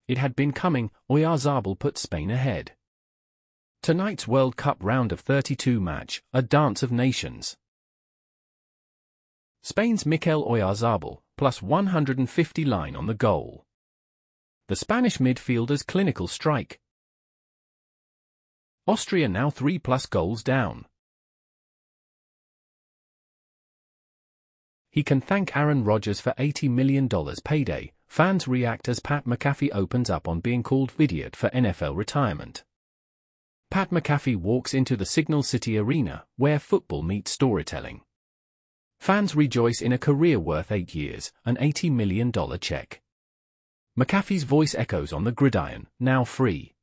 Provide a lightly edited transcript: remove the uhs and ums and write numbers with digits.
It had been coming. Oyarzabal put Spain ahead. Tonight's World Cup round of 32 match, a dance of nations. Spain's Mikel Oyarzabal, plus 150 line on the goal. The Spanish midfielder's clinical strike. Austria now 3+ goals down. He can thank Aaron Rodgers for $80 million payday. Fans react as Pat McAfee opens up on being called idiot for NFL retirement. Pat McAfee walks into the Signal City Arena, where football meets storytelling. Fans rejoice in a career worth 8 years, an $80 million check. McAfee's voice echoes on the gridiron, now free.